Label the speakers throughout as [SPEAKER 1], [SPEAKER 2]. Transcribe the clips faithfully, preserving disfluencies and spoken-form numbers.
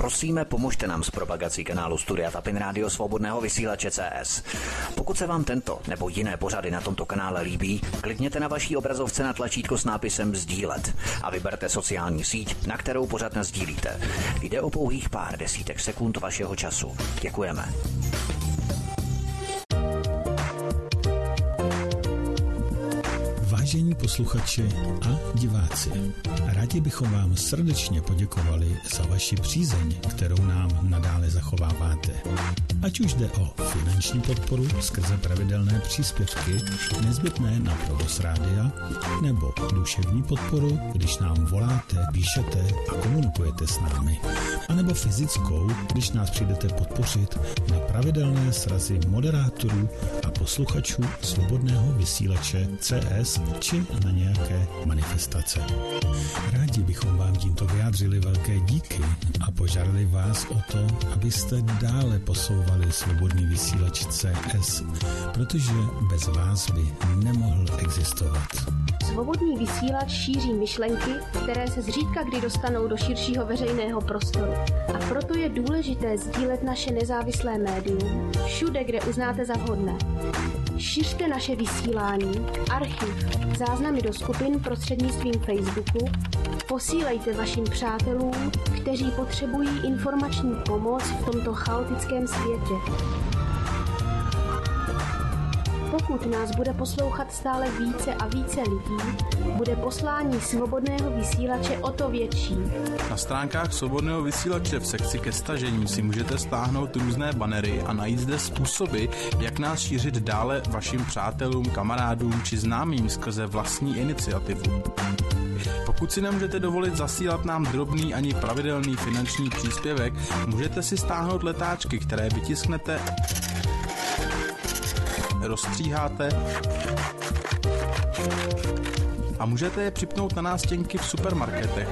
[SPEAKER 1] Prosíme, pomožte nám s propagací kanálu Studia Tapin Rádio Svobodného vysílače C S. Pokud se vám tento nebo jiné pořady na tomto kanále líbí, klikněte na vaší obrazovce na tlačítko s nápisem sdílet a vyberte sociální síť, na kterou pořad nasdílíte. Jde o pouhých pár desítek sekund vašeho času. Děkujeme.
[SPEAKER 2] Vážení posluchači a diváci, rádi bychom vám srdečně poděkovali za vaši přízeň, kterou nám nadále zachováváte. Ať už jde o finanční podporu skrze pravidelné příspěvky nezbytné na provoz rádia, nebo duševní podporu, když nám voláte, píšete a komunikujete s námi, anebo fyzickou, když nás přijdete podpořit na pravidelné srazy moderátorů a posluchačů Svobodného vysílače C S či na nějaké manifestace. Rádi bychom vám tímto vyjádřili velké díky a požádali vás o to, abyste dále posouvali Svobodný vysílač C S, protože bez vás by nemohl existovat.
[SPEAKER 3] Svobodný vysílač šíří myšlenky, které se zřídka kdy dostanou do širšího veřejného prostoru. A proto je důležité sdílet naše nezávislé médium všude, kde uznáte za vhodné. Šiřte naše vysílání, archiv, záznamy do skupin prostřednictvím Facebooku, posílejte vašim přátelům, kteří potřebují informační pomoc v tomto chaotickém světě. Pokud nás bude poslouchat stále více a více lidí, bude poslání Svobodného vysílače o to větší.
[SPEAKER 4] Na stránkách Svobodného vysílače v sekci ke stažení si můžete stáhnout různé banery a najít zde způsoby, jak nás šířit dále vašim přátelům, kamarádům či známým skrze vlastní iniciativu. Pokud si nemůžete dovolit zasílat nám drobný ani pravidelný finanční příspěvek, můžete si stáhnout letáčky, které vytisknete, rozstříháte a můžete je připnout na nástěnky v supermarketech,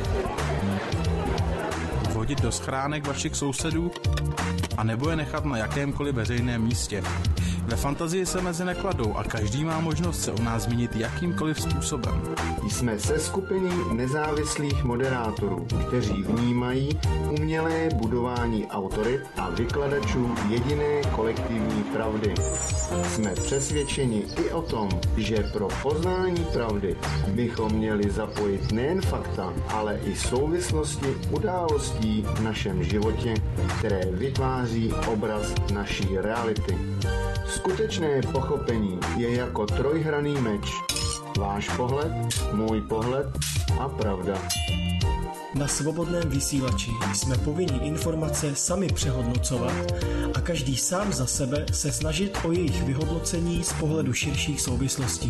[SPEAKER 4] vhodit do schránek vašich sousedů a nebo je nechat na jakémkoliv veřejném místě. Ve fantazii se mezi nekladou a každý má možnost se o nás zmínit jakýmkoliv způsobem.
[SPEAKER 5] Jsme se skupiny nezávislých moderátorů, kteří vnímají umělé budování autorit a vykladačů jediné kolektivní pravdy. Jsme přesvědčeni i o tom, že pro poznání pravdy bychom měli zapojit nejen fakta, ale i souvislosti událostí v našem životě, které vytváří obraz naší reality. Skutečné pochopení je jako trojhranný meč. Váš pohled, můj pohled a pravda.
[SPEAKER 6] Na Svobodném vysílači jsme povinni informace sami přehodnocovat a každý sám za sebe se snažit o jejich vyhodnocení z pohledu širších souvislostí.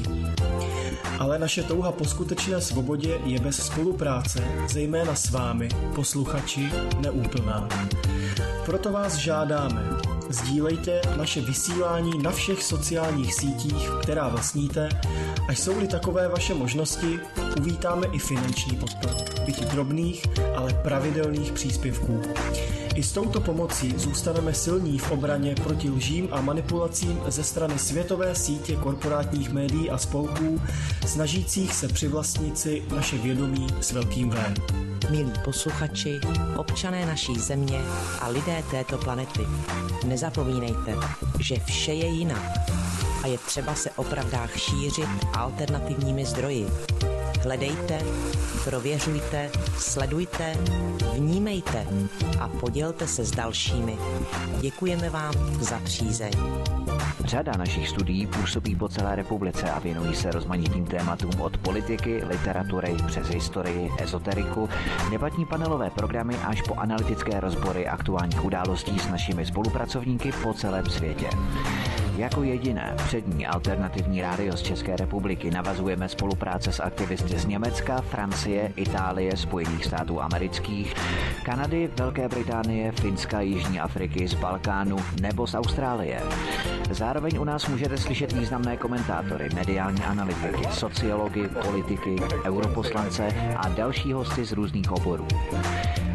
[SPEAKER 6] Ale naše touha po skutečné svobodě je bez spolupráce, zejména s vámi, posluchači, neúplná. Proto vás žádáme, sdílejte naše vysílání na všech sociálních sítích, která vlastníte, a jsou-li takové vaše možnosti, uvítáme i finanční podporu, byť drobných, ale pravidelných příspěvků. I s touto pomocí zůstaneme silní v obraně proti lžím a manipulacím ze strany světové sítě korporátních médií a spolků, snažících se přivlastnit si naše vědomí s velkým V.
[SPEAKER 7] Milí posluchači, občané naší země a lidé této planety, nezapomínejte, že vše je jinak a je třeba se o pravdách šířit alternativními zdroji. Hledejte, prověřujte, sledujte, vnímejte a podělte se s dalšími. Děkujeme vám za přízeň.
[SPEAKER 1] Řada našich studií působí po celé republice a věnují se rozmanitým tématům od politiky, literatury přes historii, ezoteriku, debatní panelové programy až po analytické rozbory aktuálních událostí s našimi spolupracovníky po celém světě. Jako jediné přední alternativní rádio z České republiky navazujeme spolupráce s aktivisty z Německa, Francie, Itálie, Spojených států amerických, Kanady, Velké Británie, Finska, Jižní Afriky, z Balkánu nebo z Austrálie. Zároveň u nás můžete slyšet významné komentátory, mediální analytiky, sociology, politiky, europoslance a další hosty z různých oborů.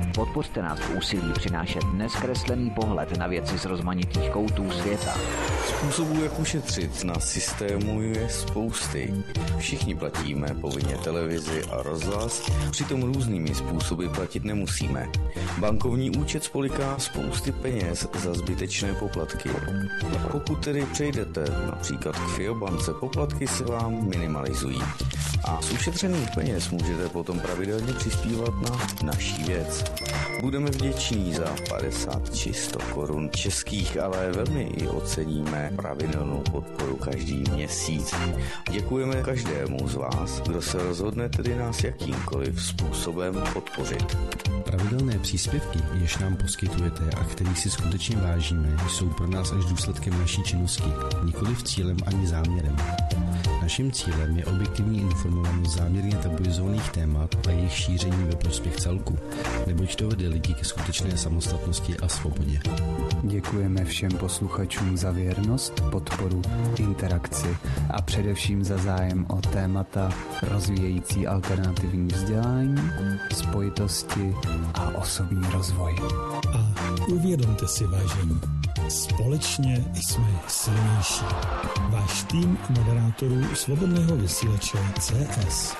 [SPEAKER 1] Podpořte nás v úsilí přinášet neskreslený pohled na věci z rozmanitých koutů světa.
[SPEAKER 8] Způsobů, jak ušetřit na systému, je spousty. Všichni platíme povinně televizi a rozhlas, přitom různými způsoby platit nemusíme. Bankovní účet spoliká spousty peněz za zbytečné poplatky. Pokud tedy přejdete například k Fiobance, poplatky se vám minimalizují. A z ušetřených peněz můžete potom pravidelně přispívat na naší věc. Budeme vděční za padesát či sto korun českých, ale velmi i oceníme pravidelnou podporu každý měsíc. Děkujeme každému z vás, kdo se rozhodne tedy nás jakýmkoliv způsobem podpořit.
[SPEAKER 9] Pravidelné příspěvky, jež nám poskytujete a kterých si skutečně vážíme, jsou pro nás až důsledkem naší činnosti, nikoliv cílem ani záměrem. Naším cílem je objektivní informovanost záměrně tabuizovaných témat a jejich šíření ve prospěch celku, neboť to vede lidi ke skutečné samostatnosti a svobodě.
[SPEAKER 10] Děkujeme všem posluchačům za věrnost, podporu, interakci a především za zájem o témata rozvíjející alternativní vzdělání, spojitosti a osobní rozvoj.
[SPEAKER 2] A uvědomte si, vážení, společně jsme silnější. Váš tým moderátorů Svobodného vysílače C S.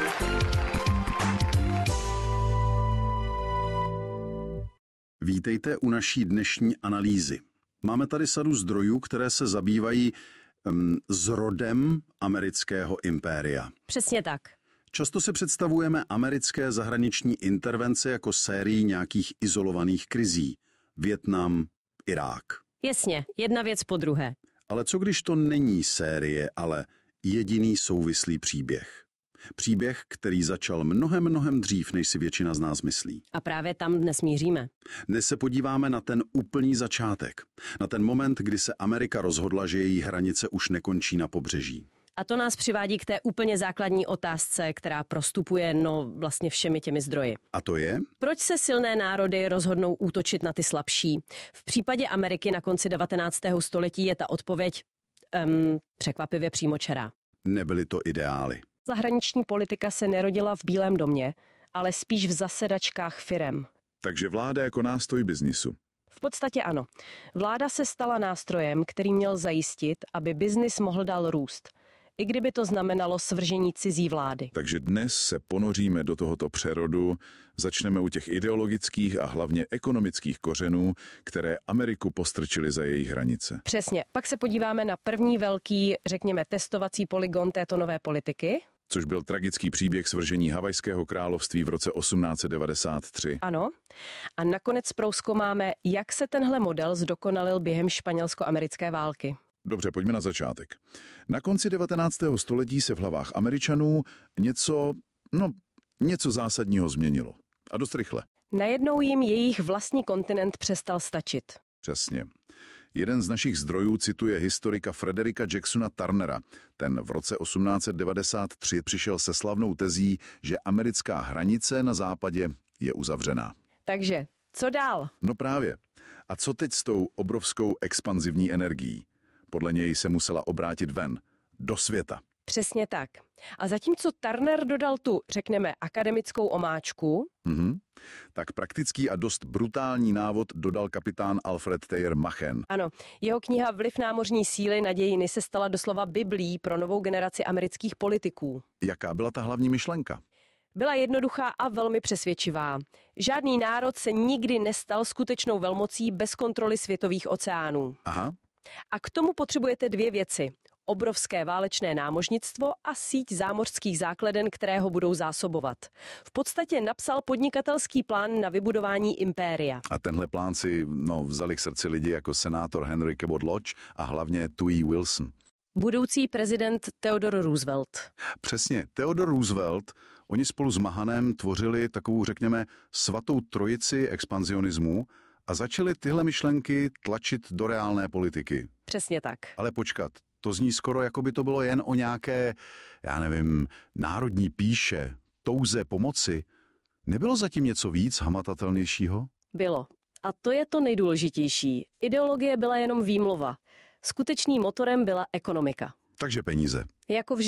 [SPEAKER 11] Vítejte u naší dnešní analýzy. Máme tady sadu zdrojů, které se zabývají um, zrodem amerického impéria.
[SPEAKER 12] Přesně tak.
[SPEAKER 11] Často si představujeme americké zahraniční intervence jako sérii nějakých izolovaných krizí. Vietnam, Irák.
[SPEAKER 12] Jasně, jedna věc po druhé.
[SPEAKER 11] Ale co když to není série, ale jediný souvislý příběh? Příběh, který začal mnohem, mnohem dřív, než si většina z nás myslí.
[SPEAKER 12] A právě tam dnes míříme.
[SPEAKER 11] Dnes se podíváme na ten úplný začátek. Na ten moment, kdy se Amerika rozhodla, že její hranice už nekončí na pobřeží.
[SPEAKER 12] A to nás přivádí k té úplně základní otázce, která prostupuje no vlastně všemi těmi zdroji.
[SPEAKER 11] A to je?
[SPEAKER 12] Proč se silné národy rozhodnou útočit na ty slabší? V případě Ameriky na konci devatenáctého století je ta odpověď um, překvapivě přímočará.
[SPEAKER 11] Nebyly to ideály.
[SPEAKER 12] Zahraniční politika se nerodila v Bílém domě, ale spíš v zasedačkách firem.
[SPEAKER 13] Takže vláda jako nástroj biznisu.
[SPEAKER 12] V podstatě ano. Vláda se stala nástrojem, který měl zajistit, aby biznis mohl dál růst. I kdyby to znamenalo svržení cizí vlády.
[SPEAKER 13] Takže dnes se ponoříme do tohoto přerodu, začneme u těch ideologických a hlavně ekonomických kořenů, které Ameriku postrčily za její hranice.
[SPEAKER 12] Přesně. Pak se podíváme na první velký, řekněme, testovací polygon této nové politiky.
[SPEAKER 13] Což byl tragický příběh svržení Havajského království v roce osmnáct set devadesát tři.
[SPEAKER 12] Ano. A nakonec prozkoumáme, jak se tenhle model zdokonalil během španělsko-americké války.
[SPEAKER 13] Dobře, pojďme na začátek. Na konci devatenáctého století se v hlavách Američanů něco, no, něco zásadního změnilo. A dost rychle.
[SPEAKER 12] Najednou jim jejich vlastní kontinent přestal stačit.
[SPEAKER 13] Přesně. Jeden z našich zdrojů cituje historika Frederika Jacksona Turnera. Ten v roce osmnáct set devadesát tři přišel se slavnou tezí, že americká hranice na západě je uzavřená.
[SPEAKER 12] Takže, co dál?
[SPEAKER 13] No právě. A co teď s tou obrovskou expanzivní energií? Podle něj se musela obrátit ven, do světa.
[SPEAKER 12] Přesně tak. A zatímco Turner dodal tu, řekneme, akademickou omáčku,
[SPEAKER 13] mm-hmm. tak praktický a dost brutální návod dodal kapitán Alfred Thayer Machen.
[SPEAKER 12] Ano, jeho kniha Vliv námořní síly na dějiny se stala doslova biblí pro novou generaci amerických politiků.
[SPEAKER 13] Jaká byla ta hlavní myšlenka?
[SPEAKER 12] Byla jednoduchá a velmi přesvědčivá. Žádný národ se nikdy nestal skutečnou velmocí bez kontroly světových oceánů.
[SPEAKER 13] Aha.
[SPEAKER 12] A k tomu potřebujete dvě věci. Obrovské válečné námořnictvo a síť zámořských základen, které ho budou zásobovat. V podstatě napsal podnikatelský plán na vybudování impéria.
[SPEAKER 13] A tenhle plán si no, vzali k srdci lidi jako senátor Henry Cabot Lodge a hlavně Huey Wilson.
[SPEAKER 12] Budoucí prezident Theodore Roosevelt.
[SPEAKER 13] Přesně, Theodore Roosevelt, oni spolu s Mahanem tvořili takovou, řekněme, svatou trojici expanzionismu a začali tyhle myšlenky tlačit do reálné politiky.
[SPEAKER 12] Přesně tak.
[SPEAKER 13] Ale počkat, to zní skoro, jako by to bylo jen o nějaké, já nevím, národní píše, touze pomoci. Nebylo zatím něco víc hmatatelnějšího?
[SPEAKER 12] Bylo. A to je to nejdůležitější. Ideologie byla jenom výmluva. Skutečným motorem byla ekonomika.
[SPEAKER 13] Takže peníze.
[SPEAKER 12] Jako vždy.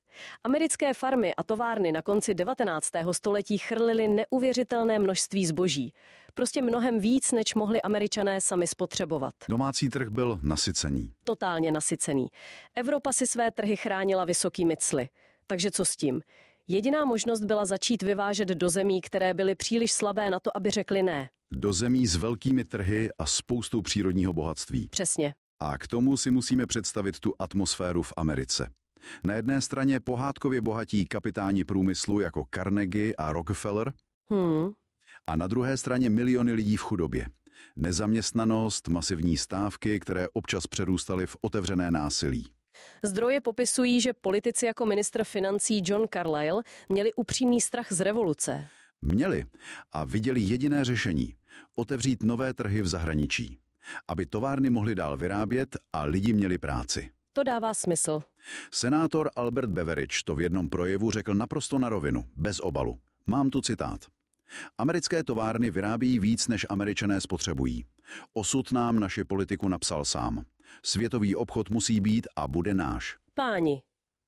[SPEAKER 12] Americké farmy a továrny na konci devatenáctého století chrlily neuvěřitelné množství zboží. Prostě mnohem víc, než mohli Američané sami spotřebovat.
[SPEAKER 13] Domácí trh byl nasycený.
[SPEAKER 12] Totálně nasycený. Evropa si své trhy chránila vysokými cly. Takže co s tím? Jediná možnost byla začít vyvážet do zemí, které byly příliš slabé na to, aby řekly ne.
[SPEAKER 13] Do zemí s velkými trhy a spoustou přírodního bohatství.
[SPEAKER 12] Přesně.
[SPEAKER 13] A k tomu si musíme představit tu atmosféru v Americe. Na jedné straně pohádkově bohatí kapitáni průmyslu jako Carnegie a Rockefeller,
[SPEAKER 12] Hmm.
[SPEAKER 13] a na druhé straně miliony lidí v chudobě. Nezaměstnanost, masivní stávky, které občas přerůstaly v otevřené násilí.
[SPEAKER 12] Zdroje popisují, že politici jako ministr financí John Carlyle měli upřímný strach z revoluce.
[SPEAKER 13] Měli a viděli jediné řešení – otevřít nové trhy v zahraničí, aby továrny mohly dál vyrábět a lidi měli práci.
[SPEAKER 12] To dává smysl.
[SPEAKER 13] Senátor Albert Beveridge to v jednom projevu řekl naprosto na rovinu, bez obalu. Mám tu citát. Americké továrny vyrábí víc, než Američané spotřebují. Osud nám naši politiku napsal sám. Světový obchod musí být a bude náš.
[SPEAKER 12] Páni,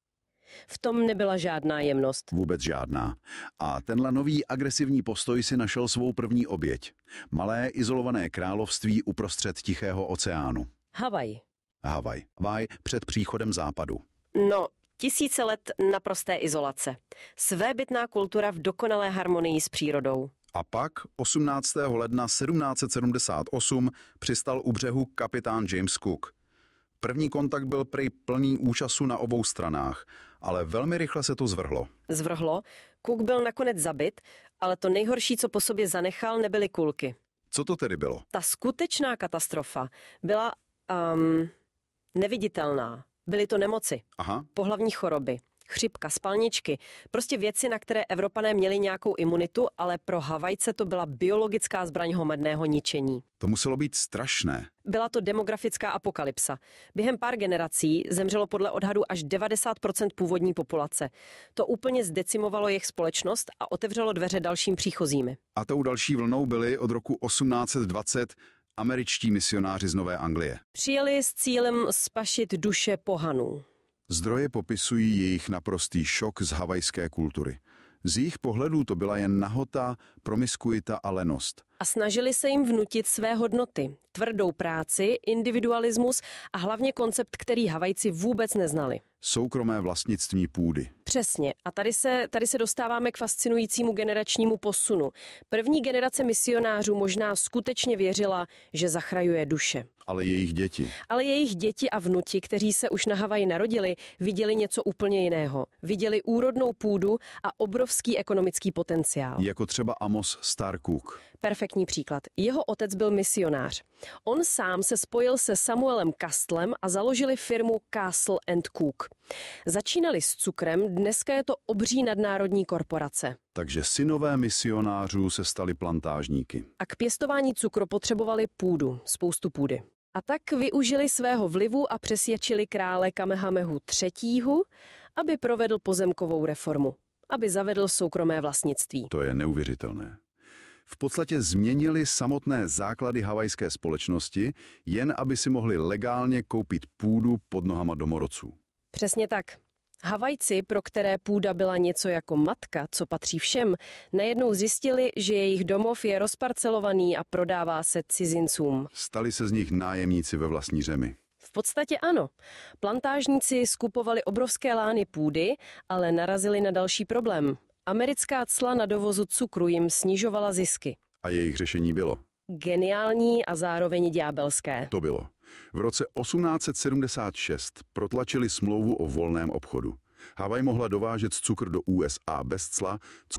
[SPEAKER 12] v tom nebyla žádná jemnost.
[SPEAKER 13] Vůbec žádná. A tenhle nový agresivní postoj si našel svou první oběť. Malé izolované království uprostřed Tichého oceánu.
[SPEAKER 12] Havaj.
[SPEAKER 13] Havaj. Havaj před příchodem západu.
[SPEAKER 12] No, tisíce let naprosté izolace. Svébytná kultura v dokonalé harmonii s přírodou.
[SPEAKER 13] A pak osmnáctého ledna sedmnáct set sedmdesát osm přistal u břehu kapitán James Cook. První kontakt byl prý plný úžasu na obou stranách, ale velmi rychle se to zvrhlo.
[SPEAKER 12] Zvrhlo? Cook byl nakonec zabit, ale to nejhorší, co po sobě zanechal, nebyly kulky.
[SPEAKER 13] Co to tedy bylo?
[SPEAKER 12] Ta skutečná katastrofa byla um, neviditelná. Byly to nemoci,
[SPEAKER 13] Aha.
[SPEAKER 12] pohlavní choroby, chřipka, spalničky, prostě věci, na které Evropané měli nějakou imunitu, ale pro Havajce to byla biologická zbraň hromadného ničení.
[SPEAKER 13] To muselo být strašné.
[SPEAKER 12] Byla to demografická apokalypsa. Během pár generací zemřelo podle odhadu až devadesát procent původní populace. To úplně zdecimovalo jejich společnost a otevřelo dveře dalším příchozími.
[SPEAKER 13] A tou další vlnou byly od roku osmnáct set dvacet američtí misionáři z Nové Anglie.
[SPEAKER 12] Přijeli s cílem spašit duše pohanů.
[SPEAKER 13] Zdroje popisují jejich naprostý šok z havajské kultury. Z jejich pohledů to byla jen nahota, promiskuita a lenost.
[SPEAKER 12] A snažili se jim vnutit své hodnoty, tvrdou práci, individualismus a hlavně koncept, který Havajci vůbec neznali.
[SPEAKER 13] Soukromé vlastnictví půdy.
[SPEAKER 12] Přesně. A tady se, tady se dostáváme k fascinujícímu generačnímu posunu. První generace misionářů možná skutečně věřila, že zachrajuje duše.
[SPEAKER 13] Ale jejich děti.
[SPEAKER 12] Ale jejich děti a vnuti, kteří se už na Havaji narodili, viděli něco úplně jiného. Viděli úrodnou půdu a obrovský ekonomický potenciál.
[SPEAKER 13] Jako třeba Amos Starr Cook.
[SPEAKER 12] Perfektní příklad. Jeho otec byl misionář. On sám se spojil se Samuelem Castlem a založili firmu Castle and Cook. Začínali s cukrem, dneska je to obří nadnárodní korporace.
[SPEAKER 13] Takže synové misionářů se stali plantážníky.
[SPEAKER 12] A k pěstování cukru potřebovali půdu, spoustu půdy. A tak využili svého vlivu a přesvědčili krále Kamehamehu třetího, aby provedl pozemkovou reformu, aby zavedl soukromé vlastnictví.
[SPEAKER 13] To je neuvěřitelné. V podstatě změnili samotné základy havajské společnosti, jen aby si mohli legálně koupit půdu pod nohama domorodců.
[SPEAKER 12] Přesně tak. Havajci, pro které půda byla něco jako matka, co patří všem, najednou zjistili, že jejich domov je rozparcelovaný a prodává se cizincům.
[SPEAKER 13] Stali se z nich nájemníci ve vlastní zemi.
[SPEAKER 12] V podstatě ano. Plantážníci skupovali obrovské lány půdy, ale narazili na další problém. Americká cla na dovozu cukru jim snižovala zisky.
[SPEAKER 13] A jejich řešení bylo?
[SPEAKER 12] Geniální a zároveň ďábelské.
[SPEAKER 13] To bylo. V roce osmnáct set sedmdesát šest protlačili smlouvu o volném obchodu. Havaj mohla dovážet cukr do U S A bez cla,